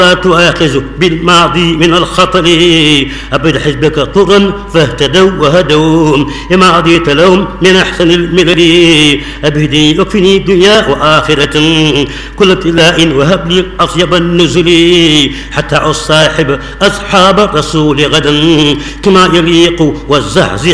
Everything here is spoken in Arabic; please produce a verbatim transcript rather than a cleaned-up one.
لا تؤاخذ بالماضي من الخطر أبد حزبك طرا فاهتدوا وهدوا لما عضيت لهم من أحسن الملل أبهدي يكفني دنيا وآخرة كل ابتلاء وهب لي أطيب النزل حتى أصاحب أصحاب الرسول غدا كما يليق والزهزه